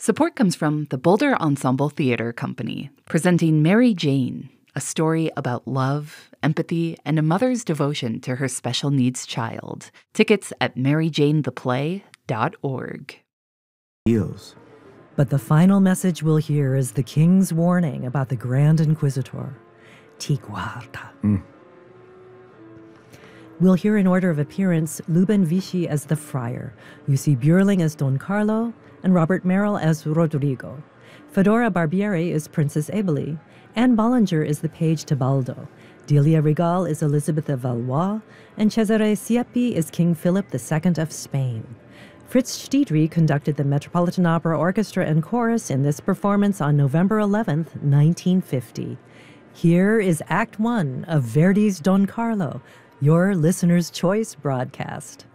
Support comes from the Boulder Ensemble Theater Company, presenting Mary Jane, a story about love, empathy, and a mother's devotion to her special needs child. Tickets at maryjanetheplay.org. But the final message we'll hear is the king's warning about the Grand Inquisitor, Ti guarda. We'll hear in order of appearance Luben Vichy as the friar, Jussi Björling as Don Carlo, and Robert Merrill as Rodrigo. Fedora Barbieri is Princess Eboli. Anne Bollinger is the page Tebaldo. Delia Regal is Elizabeth of Valois, and Cesare Siepi is King Philip II of Spain. Fritz Stiedry conducted the Metropolitan Opera Orchestra and Chorus in this performance on November 11th, 1950. Here is Act 1 of Verdi's Don Carlo, your listener's choice broadcast.